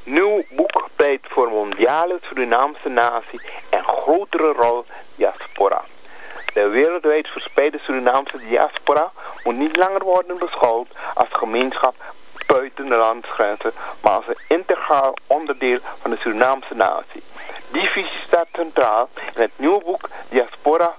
nieuw boek pleit voor mondiale Surinaamse natie en grotere rol diaspora. De wereldwijd verspreide Surinaamse diaspora moet niet langer worden beschouwd als gemeenschap buiten de landsgrenzen, maar als een integraal onderdeel van de Surinaamse natie. Die visie staat centraal in het nieuwe boek Diaspora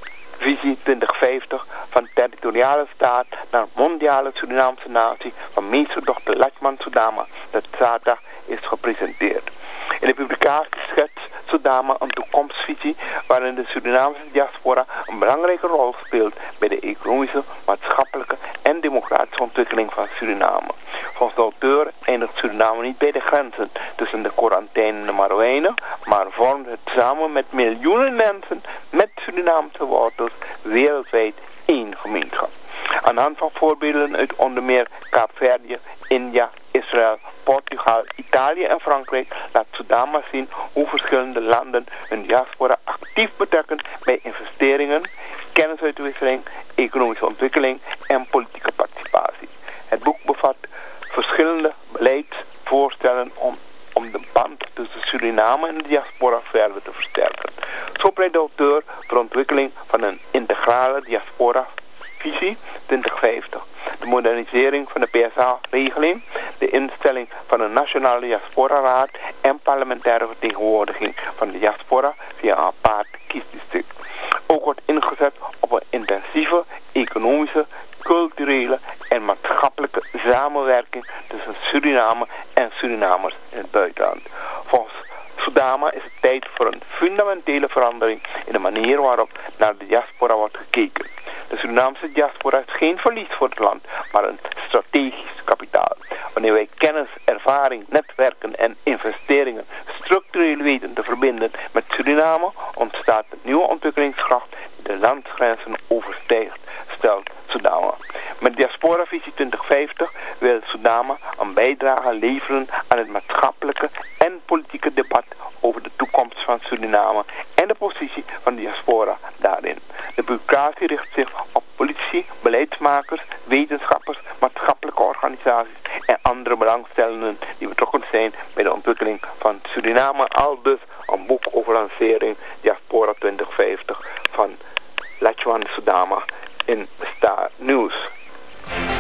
Visie 2050 van territoriale staat naar mondiale Surinaamse natie van meester Dr. Lachman Soedama dat zaterdag is gepresenteerd. In de publicatie schetst Soedama een toekomstvisie waarin de Surinaamse diaspora een belangrijke rol speelt bij de economische, maatschappelijke en democratische ontwikkeling van Suriname. Volgens de auteur eindigt Suriname niet bij de grenzen tussen de Korantijnen en de Marowijnen, maar vormt het samen met miljoenen mensen met Surinaamse wortels wereldwijd één gemeenschap. Aan de hand van voorbeelden uit onder meer Kaapverdië, India, Israël, Portugal, Italië en Frankrijk laat Soedama zien hoe verschillende landen hun diaspora actief betrekken bij investeringen, kennisuitwisseling, economische ontwikkeling en politieke participatie. Het boek bevat verschillende beleidsvoorstellen om de band tussen Suriname en de diaspora verder te versterken. Zo pleit de auteur voor ontwikkeling van een integrale diaspora-visie 2050. De modernisering van de PSA-regeling, de instelling van een nationale diaspora-raad en parlementaire vertegenwoordiging van de diaspora via een apart kiesdistrict. Ook wordt ingezet op een intensieve economische, culturele en maatschappelijke samenwerking tussen Suriname en Surinamers in het buitenland. Volgens Soedama is het tijd voor een fundamentele verandering in de manier waarop naar de diaspora wordt gekeken. De Surinaamse diaspora is geen verlies voor het land, maar een strategisch kapitaal. Wanneer wij kennis, ervaring, netwerken en investeringen structureel weten te verbinden met Suriname, ontstaat een nieuwe ontwikkelingskracht die de landsgrenzen overstijgt, stelt Soedama. Met Diaspora-visie 2050 wil Soedama een bijdrage leveren aan het maatschappelijke en politieke debat over de toekomst van Suriname en de positie van de diaspora daarin. De publicatie richt zich op politici, beleidsmakers, wetenschappers, maatschappelijke organisaties en andere belangstellenden die betrokken zijn bij de ontwikkeling van Suriname. Al dus een boek over lancering Diaspora 2050 van Lachman Soedama